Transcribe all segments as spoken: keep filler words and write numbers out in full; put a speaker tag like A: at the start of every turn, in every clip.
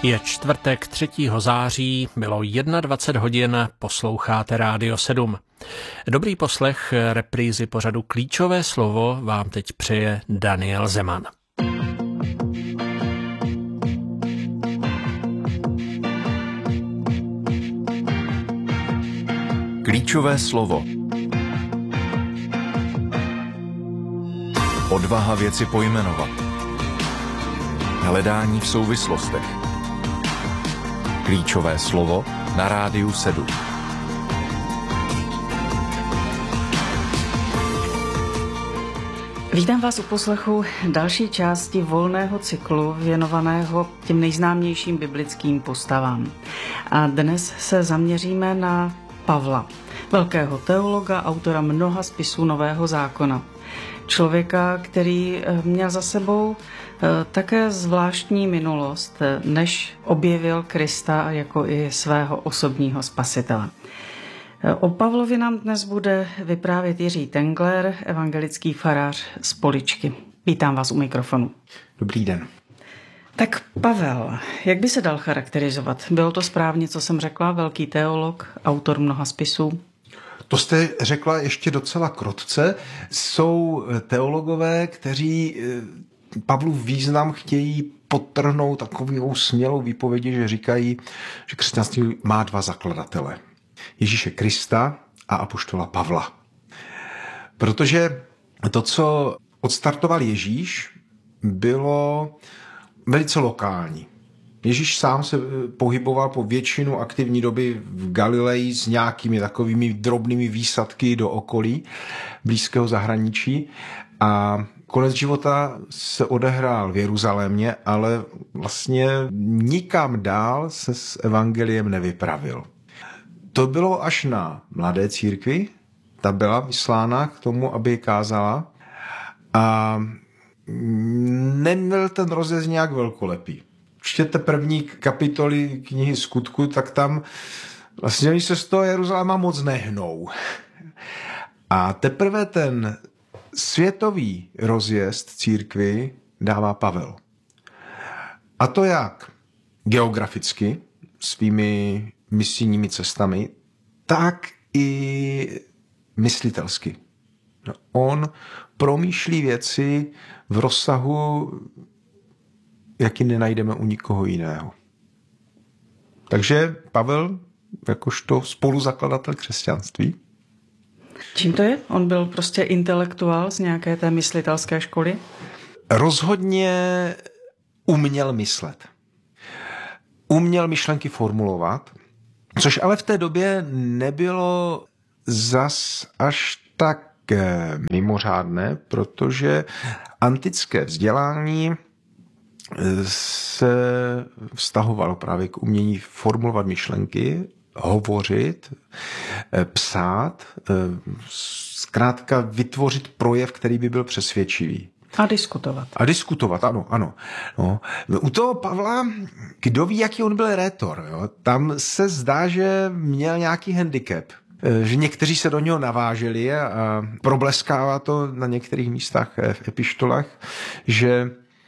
A: Je čtvrtek třetího září, bylo dvacet jedna hodin, posloucháte Rádio sedm. Dobrý poslech reprízy pořadu Klíčové slovo vám teď přeje Daniel Zeman.
B: Klíčové slovo. Odvaha věci pojmenovat. Hledání v souvislostech. Klíčové slovo na Rádiu sedm.
C: Vítám vás u poslechu další části volného cyklu věnovaného těm nejznámějším biblickým postavám. A dnes se zaměříme na Pavla, velkého teologa, autora mnoha spisů Nového zákona. Člověka, který měl za sebou také zvláštní minulost, než objevil Krista jako i svého osobního spasitele. O Pavlovi nám dnes bude vyprávět Jiří Tengler, evangelický farář z Poličky. Vítám vás u mikrofonu.
D: Dobrý den.
C: Tak Pavel, jak by se dal charakterizovat? Bylo to správně, co jsem řekla? Velký teolog, autor mnoha spisů?
D: To jste řekla ještě docela krotce. Jsou teologové, kteří Pavlův význam chtějí podtrhnout takovou smělou výpovědi, že říkají, že křesťanství má dva zakladatele. Ježíše Krista a apoštola Pavla. Protože to, co odstartoval Ježíš, bylo velice lokální. Ježíš sám se pohyboval po většinu aktivní doby v Galileji s nějakými takovými drobnými výsadky do okolí blízkého zahraničí a konec života se odehrál v Jeruzalémě, ale vlastně nikam dál se s evangeliem nevypravil. To bylo až na Mladé církvi, ta byla vyslána k tomu, aby kázala a nebyl ten rozjezd nějak velkolepý. Čtěte první kapitoly knihy Skutku, tak tam vlastně oni se z toho Jeruzaléma moc nehnou. A teprve ten světový rozjezd církvi dává Pavel. A to jak geograficky, svými misijními cestami, tak i myslitelsky. On promýšlí věci v rozsahu, jaký nenajdeme u nikoho jiného. Takže Pavel, jakožto spoluzakladatel křesťanství.
C: Čím to je? On byl prostě intelektuál z nějaké té myslitelské školy?
D: Rozhodně uměl myslet. Uměl myšlenky formulovat, což ale v té době nebylo zas až tak mimořádné, protože antické vzdělání se vztahovalo právě k umění formulovat myšlenky, hovořit, psát, zkrátka vytvořit projev, který by byl přesvědčivý.
C: A diskutovat.
D: A diskutovat, ano, ano. No. U toho Pavla, kdo ví, jaký on byl rétor, jo? Tam se zdá, že měl nějaký handicap, že někteří se do něho naváželi a probleskává to na některých místech v epištolách, že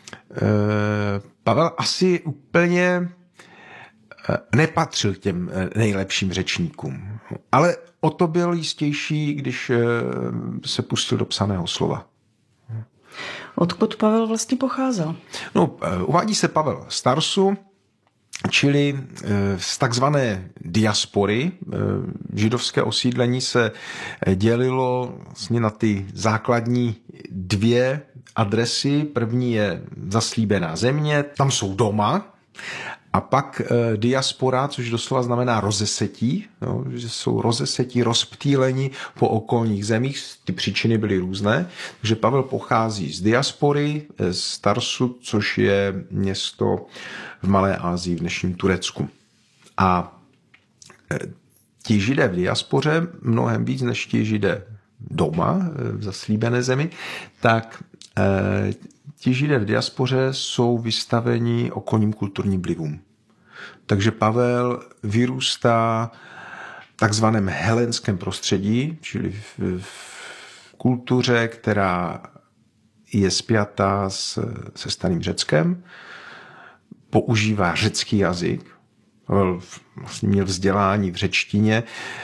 D: Pavel asi úplně nepatřil k těm nejlepším řečníkům. Ale o to byl jistější, když se pustil do psaného slova.
C: Odkud Pavel vlastně pocházel?
D: No, uvádí se Pavel z Tarsu, čili z takzvané diaspory. Židovské osídlení se dělilo vlastně na ty základní dvě adresy. První je zaslíbená země, tam jsou doma, a pak e, diaspora, což doslova znamená rozesetí, jo, že jsou rozesetí, rozptýlení po okolních zemích, ty příčiny byly různé, takže Pavel pochází z diaspory, z Tarsu, což je město v Malé Asii, v dnešním Turecku. A e, ti Židé v diaspoře, mnohem víc než ti Židé doma, v zaslíbené zemi, tak e, ti Židé v diaspoře jsou vystaveni okolním kulturním vlivům. Takže Pavel vyrůstá v takzvaném helenském prostředí, čili v, v kultuře, která je spjatá s, se starým Řeckem. používá řecký jazyk. Pavel vlastně měl vzdělání v řečtině.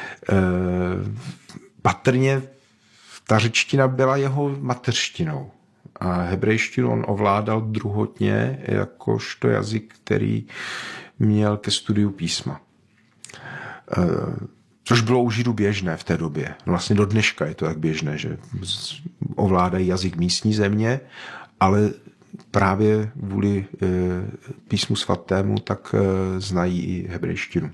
D: Patrně ta řečtina byla jeho mateřštinou. A hebrejštinu on ovládal druhotně jakožto jazyk, který měl ke studiu písma. Což bylo u Židů běžné v té době. Vlastně do dneška je to tak běžné, že ovládají jazyk místní země, ale právě kvůli písmu svatému tak znají i hebrejštinu.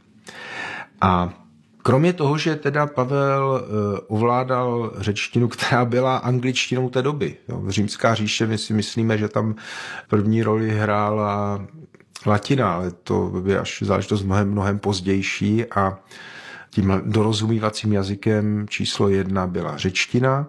D: A kromě toho, že teda Pavel ovládal řečtinu, která byla angličtinou té doby. Římská říše, my si myslíme, že tam první roli hrála latina, ale to je až záležitost mnohem, mnohem pozdější a tím dorozumívacím jazykem číslo jedna byla řečtina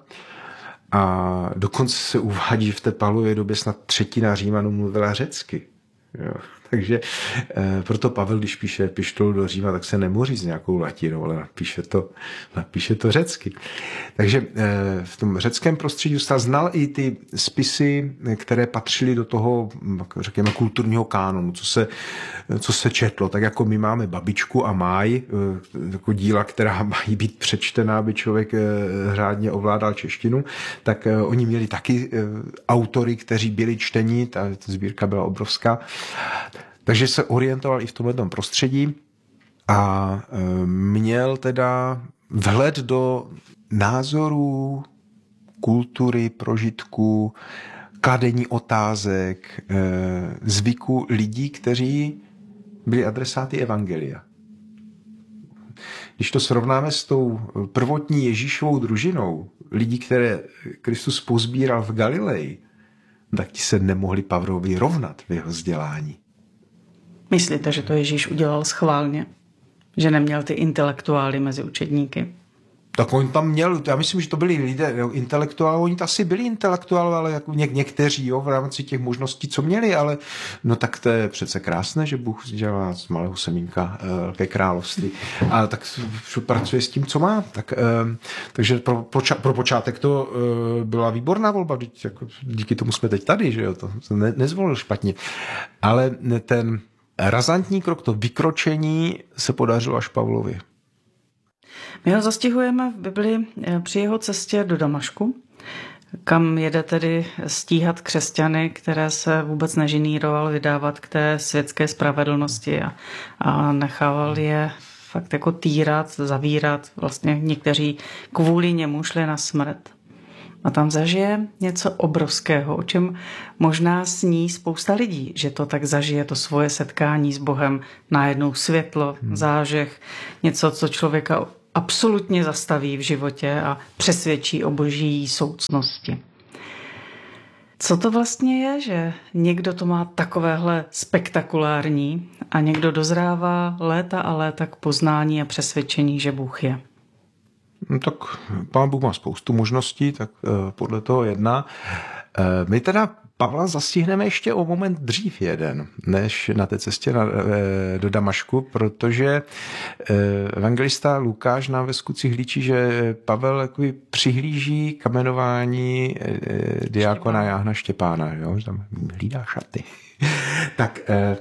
D: a dokonce se uvádí, že v té Pavlově době snad třetina Římanů mluvila řecky. Jo. Takže e, proto Pavel, když píše epištolu do Říma, tak se nemoří s nějakou latinou, ale napíše to, napíše to řecky. Takže e, v tom řeckém prostředí znal i ty spisy, které patřily do toho, řekněme, kulturního kánonu, co se, co se četlo. Tak jako my máme Babičku a Máj, e, jako díla, která mají být přečtená, aby člověk e, řádně ovládal češtinu, tak e, oni měli taky e, autory, kteří byli čtení, ta, ta sbírka byla obrovská. Takže se orientoval i v tomhle prostředí a měl teda vhled do názorů, kultury, prožitků, kladení otázek, zvyku lidí, kteří byli adresáty evangelia. Když to srovnáme s tou prvotní Ježíšovou družinou, lidí, které Kristus pozbíral v Galileji, tak ti se nemohli Pavlovi rovnat v jeho vzdělání.
C: Myslíte, že to Ježíš udělal schválně? Že neměl ty intelektuály mezi učedníky?
D: Tak on tam měl, já myslím, že to byli lidé intelektuálové, oni to asi byli intelektuálové, ale jako něk, někteří, jo, v rámci těch možností, co měli, ale no tak to je přece krásné, že Bůh dělá z malého semínka velké království. A tak pracuje s tím, co má. Tak, takže pro, pro, pro počátek to byla výborná volba, jako, díky tomu jsme teď tady, že jo, to ne, nezvolil špatně. Ale ten razantní krok, to vykročení se podařilo až Pavlovi.
C: My ho zastihujeme v Biblii při jeho cestě do Damašku, kam jede tedy stíhat křesťany, které se vůbec nežiníroval vydávat k té světské spravedlnosti a, a nechával je fakt jako týrat, zavírat. Vlastně někteří kvůli němu šli na smrt. A tam zažije něco obrovského, o čem možná sní spousta lidí, že to tak zažije, to svoje setkání s Bohem, najednou světlo, hmm. zážeh, něco, co člověka absolutně zastaví v životě a přesvědčí o boží soucnosti. Co to vlastně je, že někdo to má takovéhle spektakulární a někdo dozrává léta a léta k poznání a přesvědčení, že Bůh je?
D: No tak Pán Bůh má spoustu možností, tak uh, podle toho jedna. Uh, my teda Pavla zastihneme ještě o moment dřív jeden, než na té cestě na, uh, do Damašku, protože uh, evangelista Lukáš nám ve skutcích líčí, že Pavel jakoby přihlíží kamenování uh, diákona Jána Štěpána, jo? Že tam hlídá šaty. tak uh,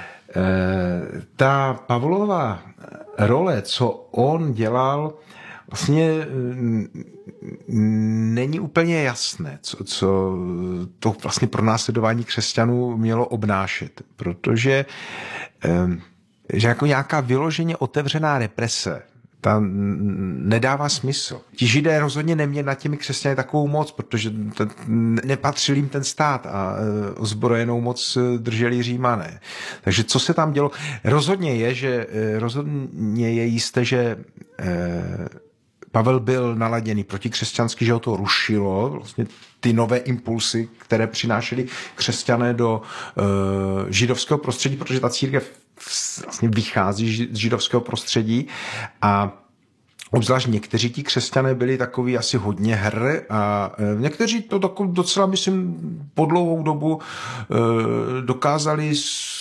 D: uh, ta Pavlova role, co on dělal, vlastně není úplně jasné, co, co to vlastně pronásledování křesťanů mělo obnášet, protože že jako nějaká vyloženě otevřená represe, ta nedává smysl. Ti Židé rozhodně neměli nad těmi křesťany takovou moc, protože to, nepatřil jim ten stát a ozbrojenou moc drželi Římané. Takže co se tam dělo? Rozhodně je, že rozhodně je jisté, že Pavel byl naladěný protikřesťansky, že ho to rušilo, vlastně ty nové impulsy, které přinášely křesťané do uh, židovského prostředí, protože ta církev vlastně vychází z židovského prostředí a obzvlášť někteří ti křesťané byli takový asi hodně hr a někteří to docela, myslím, po dlouhou dobu uh, dokázali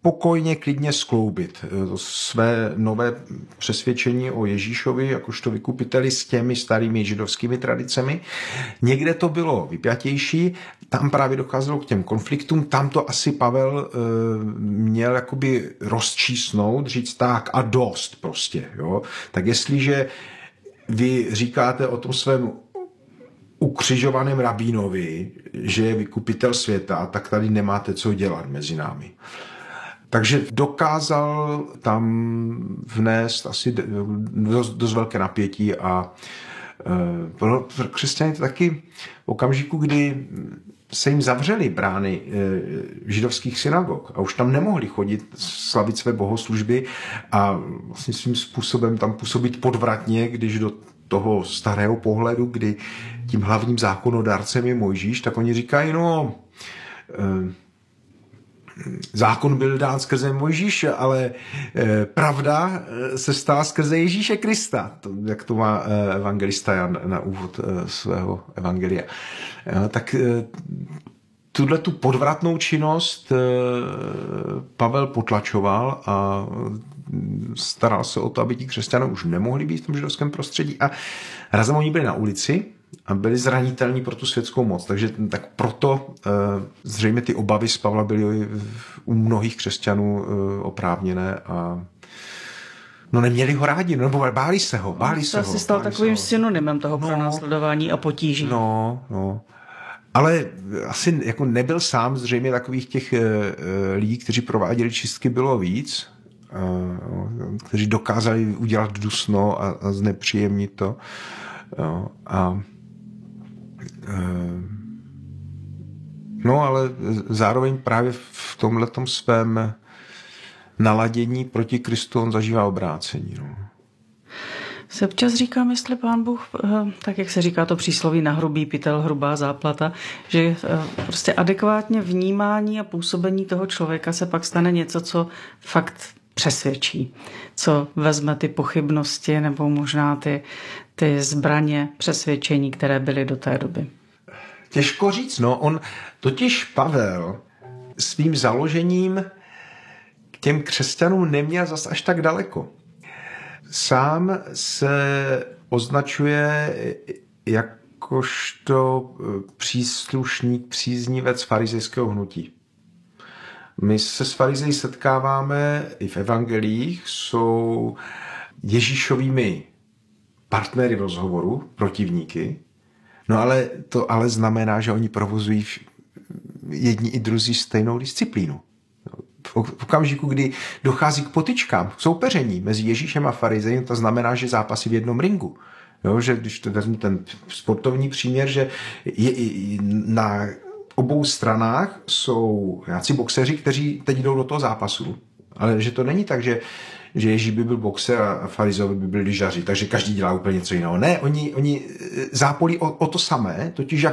D: spokojně, klidně skloubit své nové přesvědčení o Ježíšovi jakožto vykupiteli s těmi starými židovskými tradicemi. Někde to bylo vypjatější, tam právě docházelo k těm konfliktům, tam to asi Pavel e, měl jakoby rozčísnout, říct tak a dost prostě. Jo? Tak jestliže vy říkáte o tom svém ukřižovaném rabínovi, že je vykupitel světa, tak tady nemáte co dělat mezi námi. Takže dokázal tam vnést asi dost, dost velké napětí a pro křesťany to taky v okamžiku, kdy se jim zavřely brány židovských synagog a už tam nemohli chodit slavit své bohoslužby a vlastně svým způsobem tam působit podvratně, když do toho starého pohledu, kdy tím hlavním zákonodárcem je Mojžíš, tak oni říkají, no, e, zákon byl dán skrze Mojžíše, ale e, pravda se stala skrze Ježíše Krista, to, jak to má e, evangelista Jan na úvod e, svého evangelia. E, tak e, tuhle tu podvratnou činnost e, Pavel potlačoval a staral se o to, aby ti křesťané už nemohli být v tom židovském prostředí a razem oni byli na ulici a byli zranitelní pro tu světskou moc. Takže tak proto e, zřejmě ty obavy z Pavla byly u mnohých křesťanů e, oprávněné a no neměli ho rádi, nebo báli se ho, báli se ho.
C: To se stal takovým synonymem toho no, pronásledování a potíží.
D: No, no. Ale asi jako nebyl sám, zřejmě takových těch e, lidí, kteří prováděli čistky, bylo víc, e, kteří dokázali udělat dusno a, a znepříjemnit to. Jo, a e, no ale zároveň právě v tomhletom svém naladění proti Kristu on zažívá obrácení. No.
C: Se občas říkám, jestli Pán Bůh, tak jak se říká to přísloví na hrubý pytel, hrubá záplata, že prostě adekvátně vnímání a působení toho člověka se pak stane něco, co fakt přesvědčí, co vezme ty pochybnosti nebo možná ty, ty zbraně přesvědčení, které byly do té doby.
D: Těžko říct, no, on totiž Pavel svým založením k těm křesťanům neměl zas až tak daleko. Sám se označuje jakožto příslušník, příznivec farizejského hnutí. My se s farizeji setkáváme i v evangelích, jsou Ježíšovými partnery v rozhovoru, protivníky, no ale to ale znamená, že oni provozují jedni i druzí stejnou disciplínu. V okamžiku, kdy dochází k potyčkám, k soupeření mezi Ježíšem a farizejem, to znamená, že zápasy v jednom ringu. Jo, že když to vezmu ten sportovní příměr, že je, na obou stranách jsou nějací boxeři, kteří teď jdou do toho zápasu. Ale že to není tak, že, že Ježíš by byl boxer a farizeové by byli lyžaři, takže každý dělá úplně něco jiného. Ne, oni, oni zápolí o, o to samé, totiž jak